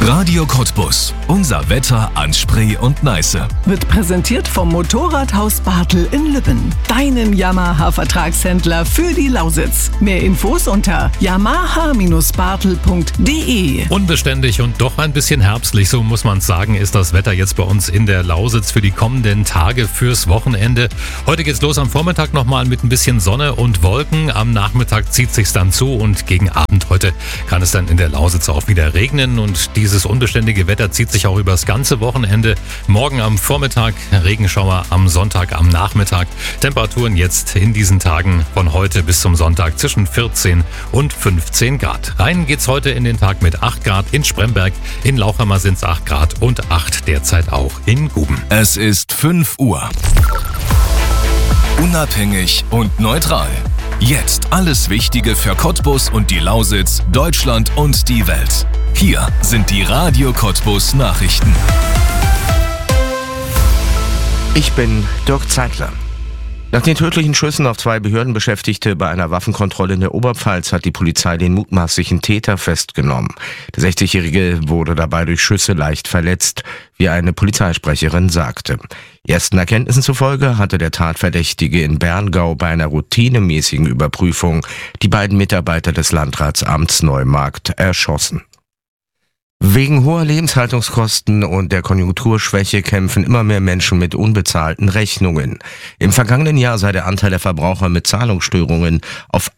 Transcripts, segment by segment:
Radio Cottbus. Unser Wetter an Spree und Neiße. Wird präsentiert vom Motorradhaus Bartel in Lübben. Deinem Yamaha-Vertragshändler für die Lausitz. Mehr Infos unter yamaha-bartel.de. Unbeständig und doch ein bisschen herbstlich, so muss man sagen, ist das Wetter jetzt bei uns in der Lausitz für die kommenden Tage fürs Wochenende. Heute geht's los am Vormittag nochmal mit ein bisschen Sonne und Wolken. Am Nachmittag zieht sich's dann zu und gegen Abend heute kann es dann in der Lausitz auch wieder regnen und dieses unbeständige Wetter zieht sich auch über das ganze Wochenende. Morgen am Vormittag Regenschauer, am Sonntag am Nachmittag. Temperaturen jetzt in diesen Tagen von heute bis zum Sonntag zwischen 14 und 15 Grad. Rein geht's heute in den Tag mit 8 Grad in Spremberg, in Lauchhammer sind's 8 Grad und 8 derzeit auch in Guben. Es ist 5 Uhr. Unabhängig und neutral. Jetzt alles Wichtige für Cottbus und die Lausitz, Deutschland und die Welt. Hier sind die Radio Cottbus Nachrichten. Ich bin Dirk Zeitler. Nach den tödlichen Schüssen auf 2 Behördenbeschäftigte bei einer Waffenkontrolle in der Oberpfalz hat die Polizei den mutmaßlichen Täter festgenommen. Der 60-Jährige wurde dabei durch Schüsse leicht verletzt, wie eine Polizeisprecherin sagte. Ersten Erkenntnissen zufolge hatte der Tatverdächtige in Berngau bei einer routinemäßigen Überprüfung die beiden Mitarbeiter des Landratsamts Neumarkt erschossen. Wegen hoher Lebenshaltungskosten und der Konjunkturschwäche kämpfen immer mehr Menschen mit unbezahlten Rechnungen. Im vergangenen Jahr sei der Anteil der Verbraucher mit Zahlungsstörungen auf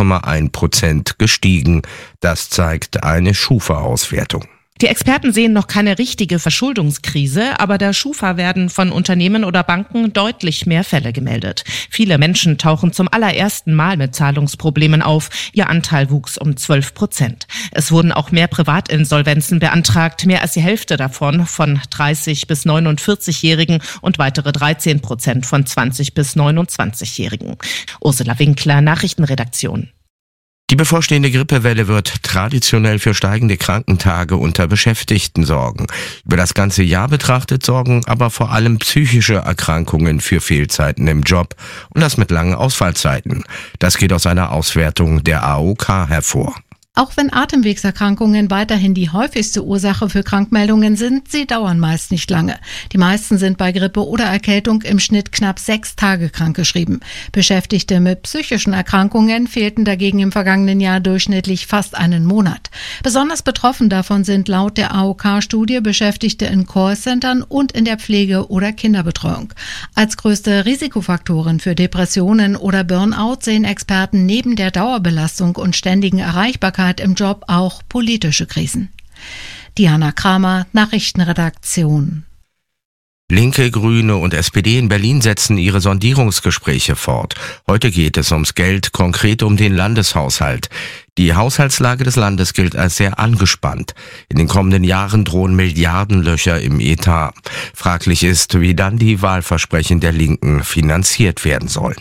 8,1% gestiegen. Das zeigt eine Schufa-Auswertung. Die Experten sehen noch keine richtige Verschuldungskrise, aber der Schufa werden von Unternehmen oder Banken deutlich mehr Fälle gemeldet. Viele Menschen tauchen zum allerersten Mal mit Zahlungsproblemen auf. Ihr Anteil wuchs um 12%. Es wurden auch mehr Privatinsolvenzen beantragt, mehr als die Hälfte davon von 30- bis 49-Jährigen und weitere 13% von 20- bis 29-Jährigen. Ursula Winkler, Nachrichtenredaktion. Die bevorstehende Grippewelle wird traditionell für steigende Krankentage unter Beschäftigten sorgen. Über das ganze Jahr betrachtet sorgen aber vor allem psychische Erkrankungen für Fehlzeiten im Job und das mit langen Ausfallzeiten. Das geht aus einer Auswertung der AOK hervor. Auch wenn Atemwegserkrankungen weiterhin die häufigste Ursache für Krankmeldungen sind, sie dauern meist nicht lange. Die meisten sind bei Grippe oder Erkältung im Schnitt knapp 6 Tage krankgeschrieben. Beschäftigte mit psychischen Erkrankungen fehlten dagegen im vergangenen Jahr durchschnittlich fast einen Monat. Besonders betroffen davon sind laut der AOK-Studie Beschäftigte in Callcentern und in der Pflege- oder Kinderbetreuung. Als größte Risikofaktoren für Depressionen oder Burnout sehen Experten neben der Dauerbelastung und ständigen Erreichbarkeit im Job auch politische Krisen. Diana Kramer, Nachrichtenredaktion. Linke, Grüne und SPD in Berlin setzen ihre Sondierungsgespräche fort. Heute geht es ums Geld, konkret um den Landeshaushalt. Die Haushaltslage des Landes gilt als sehr angespannt. In den kommenden Jahren drohen Milliardenlöcher im Etat. Fraglich ist, wie dann die Wahlversprechen der Linken finanziert werden sollen.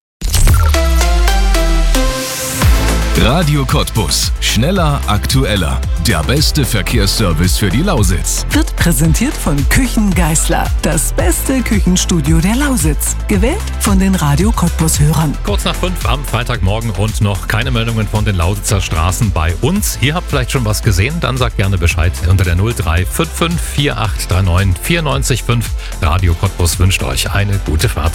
Radio Cottbus. Schneller, aktueller. Der beste Verkehrsservice für die Lausitz. Wird präsentiert von Küchen Geisler. Das beste Küchenstudio der Lausitz. Gewählt von den Radio Cottbus-Hörern. Kurz nach 5 am Freitagmorgen und noch keine Meldungen von den Lausitzer Straßen bei uns. Ihr habt vielleicht schon was gesehen, dann sagt gerne Bescheid unter der 0355 4839 94,5. Radio Cottbus wünscht euch eine gute Fahrt.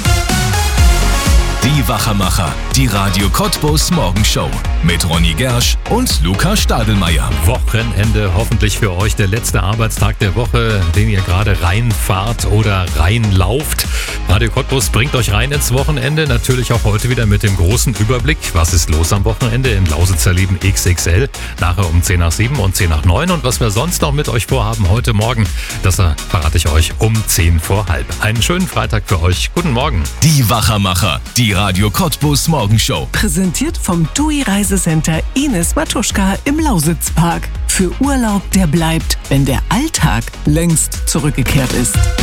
Die Wachermacher, die Radio Cottbus Morgenshow mit Ronny Gersch und Luca Stadelmeier. Wochenende, hoffentlich für euch der letzte Arbeitstag der Woche, den ihr gerade reinfahrt oder reinlauft. Radio Cottbus bringt euch rein ins Wochenende, natürlich auch heute wieder mit dem großen Überblick. Was ist los am Wochenende in Lausitzer Leben XXL? Nachher um 10 nach 7 und 10 nach 9. Und was wir sonst noch mit euch vorhaben heute Morgen, das verrate ich euch um 10 vor halb. Einen schönen Freitag für euch. Guten Morgen. Die Wachermacher, die Radio Cottbus Morgenshow. Präsentiert vom TUI Reisecenter Ines Matuschka im Lausitzpark. Für Urlaub, der bleibt, wenn der Alltag längst zurückgekehrt ist.